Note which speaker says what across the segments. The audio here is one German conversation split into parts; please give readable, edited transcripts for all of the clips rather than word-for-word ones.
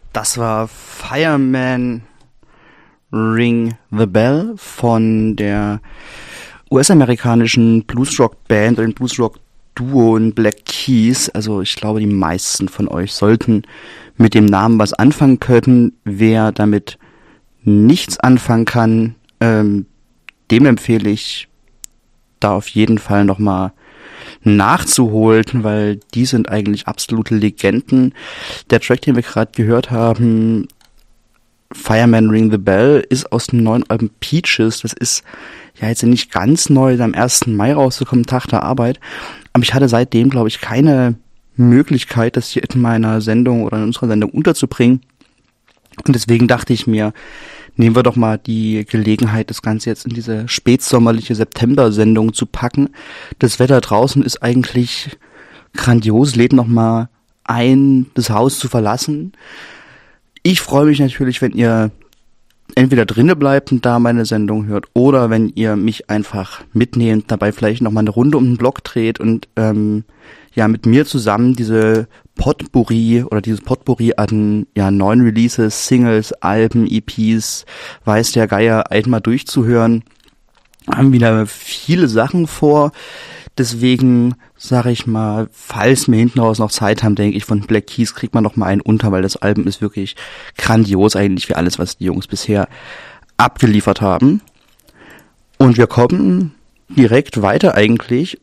Speaker 1: Das war Fireman Ring the Bell von der US-amerikanischen Bluesrock-Band oder dem Bluesrock-Duo in Black Keys. Also ich glaube, die meisten von euch sollten mit dem Namen was anfangen können. Wer damit nichts anfangen kann, dem empfehle ich, da auf jeden Fall nochmal nachzuholen, weil die sind eigentlich absolute Legenden. Der Track, den wir gerade gehört haben, Fireman Ring the Bell, ist aus dem neuen Album Peaches. Das ist ja jetzt nicht ganz neu, am 1. Mai rausgekommen, Tag der Arbeit. Aber ich hatte seitdem, glaube ich, keine Möglichkeit, das hier in meiner Sendung oder in unserer Sendung unterzubringen. Und deswegen dachte ich mir, nehmen wir doch mal die Gelegenheit, das Ganze jetzt in diese spätsommerliche September-Sendung zu packen. Das Wetter draußen ist eigentlich grandios, lädt noch mal ein, das Haus zu verlassen. Ich freue mich natürlich, wenn ihr entweder drinnen bleibt und da meine Sendung hört, oder wenn ihr mich einfach mitnehmt, dabei vielleicht noch mal eine Runde um den Block dreht und mit mir zusammen dieses Potpourri an neuen Releases, Singles, Alben, EPs, weiß der Geier, einmal durchzuhören. Haben wieder viele Sachen vor. Deswegen sage ich mal, falls wir hinten raus noch Zeit haben, denke ich, von Black Keys kriegt man noch mal einen unter, weil das Album ist wirklich grandios eigentlich für alles, was die Jungs bisher abgeliefert haben. Und wir kommen direkt weiter eigentlich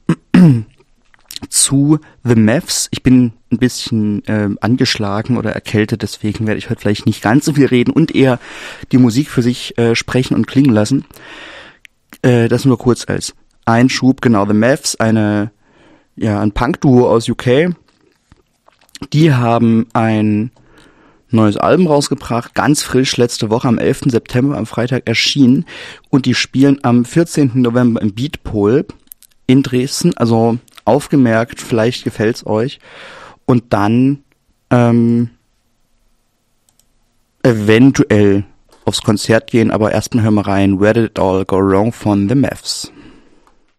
Speaker 1: zu The Mavs. Ich bin ein bisschen angeschlagen oder erkältet, deswegen werde ich heute vielleicht nicht ganz so viel reden und eher die Musik für sich sprechen und klingen lassen. Das nur kurz als Einschub. Genau, The Mavs, ein Punk-Duo aus UK. Die haben ein neues Album rausgebracht, ganz frisch, letzte Woche am 11. September, am Freitag erschienen. Und die spielen am 14. November im Beatpole in Dresden. Also aufgemerkt, vielleicht gefällt's euch. Und dann eventuell aufs Konzert gehen, aber erstmal hören wir rein Where Did It All Go Wrong von The Mavs.